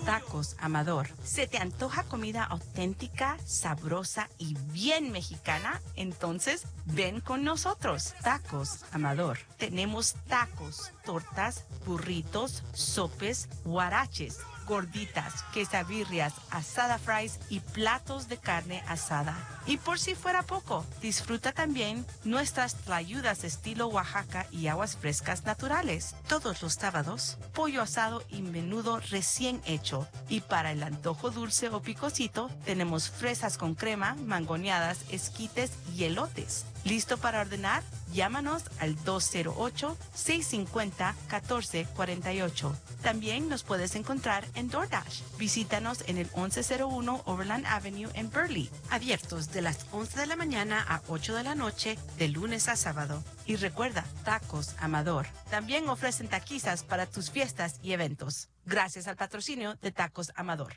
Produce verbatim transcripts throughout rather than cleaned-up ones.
Tacos Amador. ¿Se te antoja comida auténtica, sabrosa y bien mexicana? Entonces, ven con nosotros. Tacos Amador. Tenemos tacos, tortas, burritos, sopes, huaraches, gorditas, quesabirrias, asada fries y platos de carne asada. Y por si fuera poco, disfruta también nuestras tlayudas estilo Oaxaca y aguas frescas naturales. Todos los sábados, pollo asado y menudo recién hecho. Y para el antojo dulce o picosito, tenemos fresas con crema, mangoneadas, esquites y elotes. ¿Listo para ordenar? Llámanos al dos cero ocho, seis cinco cero, uno cuatro cuatro ocho. También nos puedes encontrar en DoorDash. Visítanos en el once cero uno Overland Avenue en Burley. Abiertos de las once de la mañana a ocho de la noche, de lunes a sábado. Y recuerda, Tacos Amador. También ofrecen taquizas para tus fiestas y eventos. Gracias al patrocinio de Tacos Amador.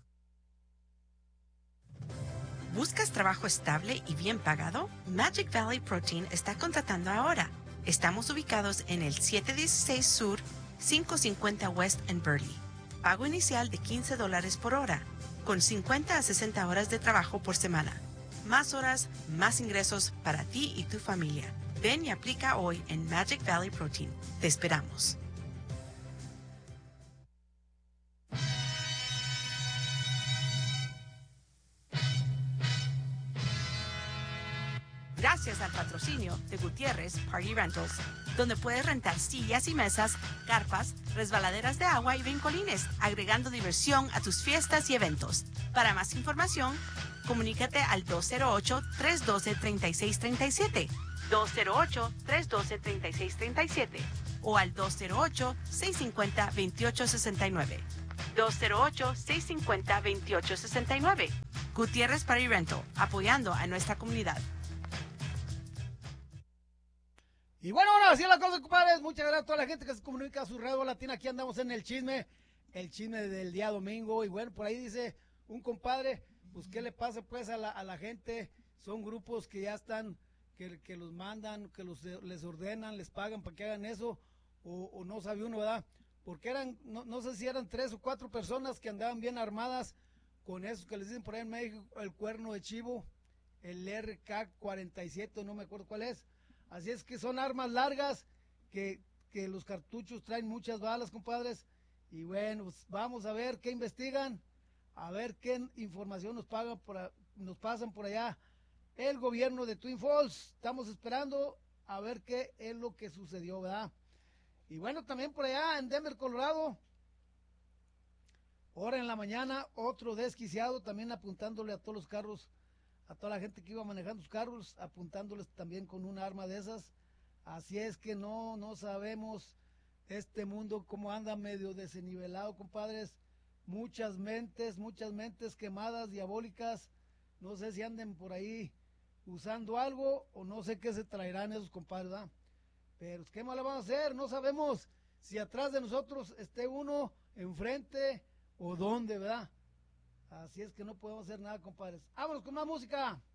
¿Buscas trabajo estable y bien pagado? Magic Valley Protein está contratando ahora. Estamos ubicados en el siete dieciséis Sur, quinientos cincuenta West en Burley. Pago inicial de quince dólares por hora, con cincuenta a sesenta horas de trabajo por semana. Más horas, más ingresos para ti y tu familia. Ven y aplica hoy en Magic Valley Protein. Te esperamos. Gracias al patrocinio de Gutiérrez Party Rentals, donde puedes rentar sillas y mesas, carpas, resbaladeras de agua y brincolines, agregando diversión a tus fiestas y eventos. Para más información, comunícate al dos cero ocho, tres uno dos, tres seis tres siete, dos cero ocho, tres uno dos, tres seis tres siete o al dos cero ocho, seis cinco cero, dos ocho seis nueve. dos cero ocho, seis cinco cero, dos ocho seis nueve. Gutiérrez Party Rental, apoyando a nuestra comunidad. Y bueno, bueno, así es la cosa, compadres. Muchas gracias a toda la gente que se comunica a su radio latina. Aquí andamos en el chisme, el chisme del día domingo. Y bueno, por ahí dice un compadre, pues qué le pasa pues a la, a la gente. Son grupos que ya están, que, que los mandan, que los, les ordenan, les pagan para que hagan eso. O, o no sabe uno, ¿verdad? Porque eran, no, no sé si eran tres o cuatro personas que andaban bien armadas con eso que les dicen por ahí en México, el cuerno de chivo, el R K cuarenta y siete, no me acuerdo cuál es. Así es que son armas largas, que, que los cartuchos traen muchas balas, compadres. Y bueno, pues vamos a ver qué investigan, a ver qué información nos pagan por a, nos pasan por allá el gobierno de Twin Falls. Estamos esperando a ver qué es lo que sucedió, ¿verdad? Y bueno, también por allá en Denver, Colorado, ahora en la mañana, otro desquiciado también apuntándole a todos los carros, a toda la gente que iba manejando sus carros, apuntándoles también con un arma de esas. Así es que no, no sabemos este mundo cómo anda medio desnivelado, compadres. Muchas mentes, muchas mentes quemadas, diabólicas. No sé si anden por ahí usando algo o no sé qué se traerán esos compadres, ¿verdad? Pero ¿qué más le vamos a hacer? No sabemos si atrás de nosotros esté uno, enfrente o dónde, ¿verdad? Así es que no podemos hacer nada, compadres. Vámonos con más música.